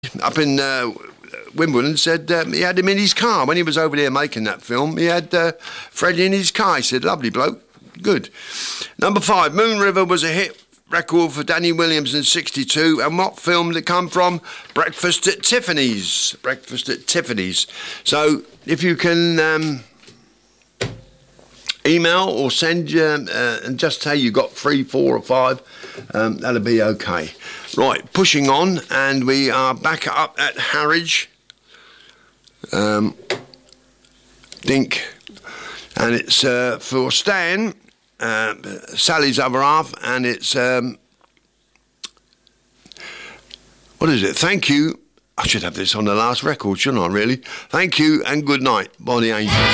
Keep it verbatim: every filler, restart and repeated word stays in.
up in uh, Wimbledon said um, he had him in his car when he was over there making that film. He had uh, Freddie in his car. He said, "Lovely bloke, good." Number five, Moon River was a hit record for Danny Williams in sixty-two. And what film did it come from? Breakfast at Tiffany's. Breakfast at Tiffany's. So if you can um, email or send um, uh, and just say you got three, four, or five, um, that'll be okay. Right, pushing on, and we are back up at Harwich. Um, think, and it's uh, for Stan, uh, Sally's other half, and it's um, what is it? Thank you. I should have this on the last record, shouldn't I? Really? Thank you and good night by the Angels.